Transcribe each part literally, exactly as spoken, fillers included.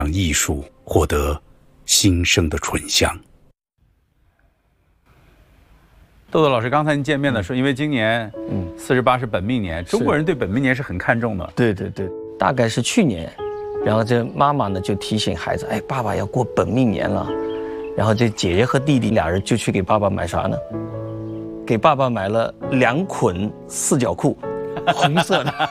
让艺术获得新生的醇香。豆豆老师，刚才您见面的时候，因为今年嗯四十八是本命年，中国人对本命年是很看重的。 对对对，大概是去年，然后这妈妈呢就提醒孩子，哎，爸爸要过本命年了，然后这姐姐和弟弟俩人就去给爸爸买啥呢？给爸爸买了两捆四角裤，红色的，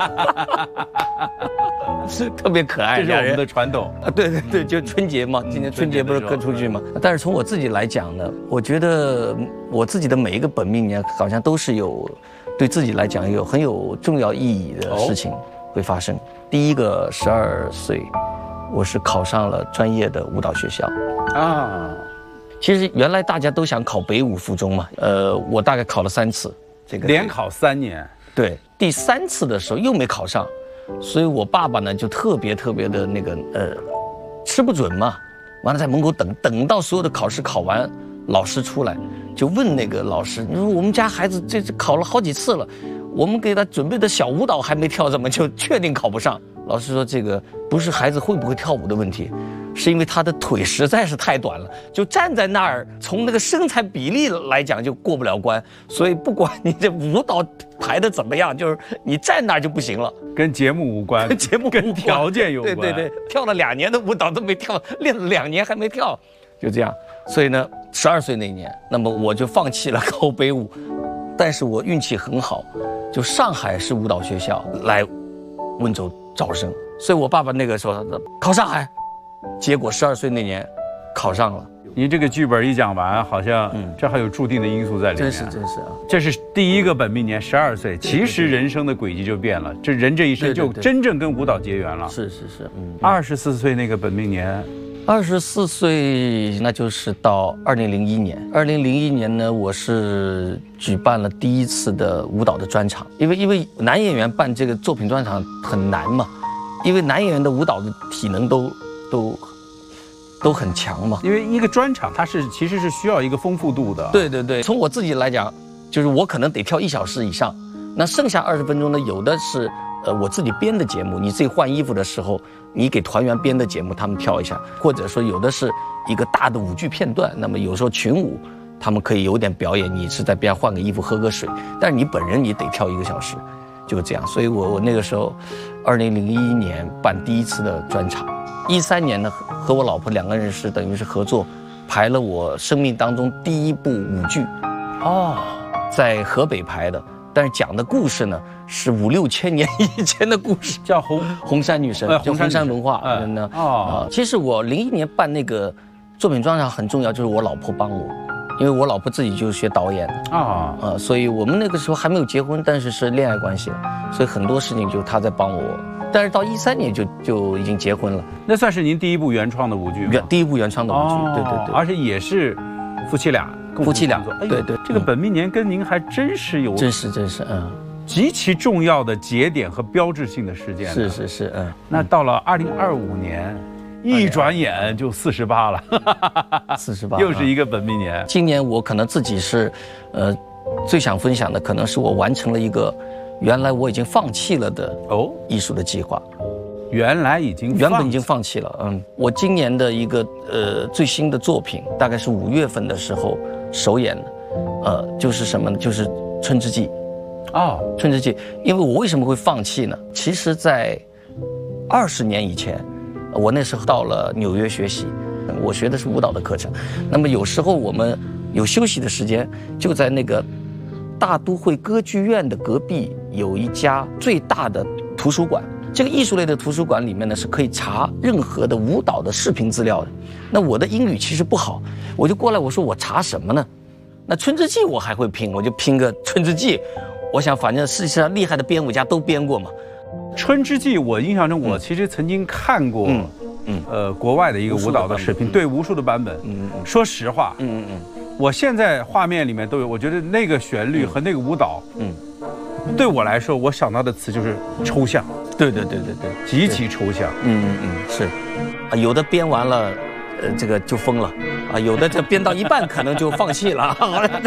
是特别可爱。 这是我们的传统啊，对对对，就春节嘛，今年春节不是跟出去嘛。但是从我自己来讲呢，我觉得我自己的每一个本命年好像都是有，对自己来讲有很有重要意义的事情会发生。第一个十二岁，我是考上了专业的舞蹈学校啊。其实原来大家都想考北舞附中嘛，呃，我大概考了三次，这个连考三年。 对，第三次的时候又没考上，所以我爸爸呢就特别特别的那个呃，吃不准嘛，完了在门口等，等到所有的考试考完，老师出来就问那个老师，你说我们家孩子这这考了好几次了，我们给他准备的小舞蹈还没跳，怎么就确定考不上？老师说这个不是孩子会不会跳舞的问题，是因为他的腿实在是太短了，就站在那儿，从那个身材比例来讲就过不了关，所以不管你这舞蹈排的怎么样，就是你站那儿就不行了。 跟节目无关， 跟节目无关， 跟条件有关。 对对对，跳了两年的舞蹈都没跳，练了两年还没跳，就这样。所以呢，十二岁那年，那么我就放弃了考北舞，但是我运气很好，就上海市舞蹈学校来温州招生，所以我爸爸那个时候考上海，结果十二岁那年考上了。 您这个剧本一讲完，好像这还有注定的因素在里面。 真是真是啊！ 这是第一个本命年，十二岁，其实人生的轨迹就变了，这人这一生就真正跟舞蹈结缘了。 是是是，嗯。 二十四岁那个本命年， 二十四岁那就是到二零零一年。二零零一年呢，我是举办了第一次的舞蹈的专场，因为因为男演员办这个作品专场很难嘛，因为男演员的舞蹈的体能都都。都很强嘛， 因为一个专场它是其实是需要一个丰富度的。 对对对，从我自己来讲，就是我可能得跳一小时以上，那剩下二十分钟呢，有的是呃我自己编的节目，你自己换衣服的时候，你给团员编的节目，他们跳一下，或者说有的是一个大的舞剧片段，那么有时候群舞他们可以有点表演，你是在边上换个衣服喝个水，但是你本人你得跳一个小时，就这样。所以我我那个时候，二零零一年办第一次的专场。一三年呢，和我老婆两个人是等于是合作，排了我生命当中第一部舞剧，哦，在河北排的，但是讲的故事呢是五六千年以前的故事， 叫红红山女神，叫红山文化。嗯呢，哦，其实我零一年办那个作品专场很重要，就是我老婆帮我，因为我老婆自己就学导演啊，呃，所以我们那个时候还没有结婚，但是是恋爱关系，所以很多事情就她在帮我。但是到一三年就就已经结婚了， 那算是您第一部原创的舞剧吗？ 原第一部原创的舞剧，哦、对对对， 而且也是夫妻俩共夫妻俩， 哎、 对对， 这个本命年跟您还真是有真是真是嗯极其重要的节点和标志性的事件。 是是是嗯， 那到了二零二五年，一转眼就四十八了， 四十八， 又是一个本命年。 今年我可能自己是，呃，最想分享的可能是我完成了一个。原来我已经放弃了的哦，艺术的计划， 原来已经原本已经放弃了。嗯，我今年的一个呃最新的作品，大概是五月份的时候首演的，呃，就是什么呢？就是《春之祭》。哦，《春之祭》，因为我为什么会放弃呢？其实，在二十年以前，我那时候到了纽约学习，我学的是舞蹈的课程。那么有时候我们有休息的时间，就在那个。大都会歌剧院的隔壁有一家最大的图书馆，这个艺术类的图书馆里面呢是可以查任何的舞蹈的视频资料的。那我的英语其实不好，我就过来我说我查什么呢？那《春之祭》我还会拼，我就拼个《春之祭》。我想反正世界上厉害的编舞家都编过嘛。 《春之祭》我印象中我其实曾经看过，嗯嗯，呃，国外的一个舞蹈的视频，对，无数的版本。嗯嗯，说实话，嗯嗯嗯。我现在画面里面都有，我觉得那个旋律和那个舞蹈，嗯，对我来说，我想到的词就是抽象。 对对对对对， 极其抽象。 嗯嗯嗯，是，啊，有的编完了，呃，这个就疯了，啊，有的这编到一半可能就放弃了。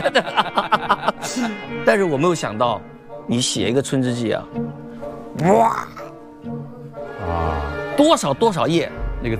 但是我没有想到，你写一个《春之祭》啊，哇，啊，多少多少页，